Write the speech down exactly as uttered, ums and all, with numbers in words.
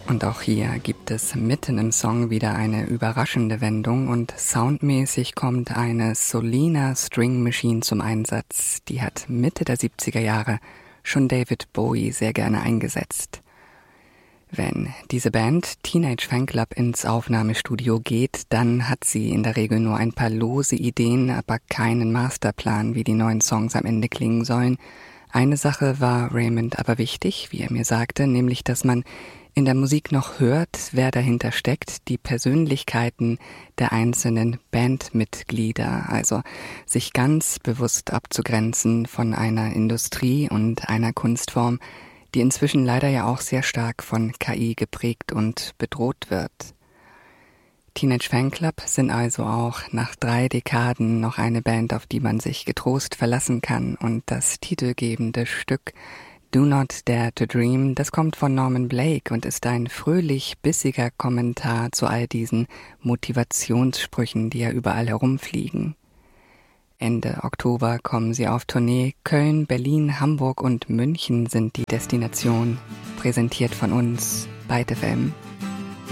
Und auch hier gibt es mitten im Song wieder eine überraschende Wendung und soundmäßig kommt eine Solina String Machine zum Einsatz. Die hat Mitte der siebziger Jahre schon David Bowie sehr gerne eingesetzt. Wenn diese Band Teenage Fanclub ins Aufnahmestudio geht, dann hat sie in der Regel nur ein paar lose Ideen, aber keinen Masterplan, wie die neuen Songs am Ende klingen sollen. Eine Sache war Raymond aber wichtig, wie er mir sagte, nämlich, dass man in der Musik noch hört, wer dahinter steckt, die Persönlichkeiten der einzelnen Bandmitglieder, also sich ganz bewusst abzugrenzen von einer Industrie und einer Kunstform, die inzwischen leider ja auch sehr stark von K I geprägt und bedroht wird. Teenage Fanclub sind also auch nach drei Dekaden noch eine Band, auf die man sich getrost verlassen kann, und das titelgebende Stück Do Not Dare to Dream, das kommt von Norman Blake und ist ein fröhlich bissiger Kommentar zu all diesen Motivationssprüchen, die ja überall herumfliegen. Ende Oktober kommen sie auf Tournee. Köln, Berlin, Hamburg und München sind die Destination. Präsentiert von uns bei Byte F M.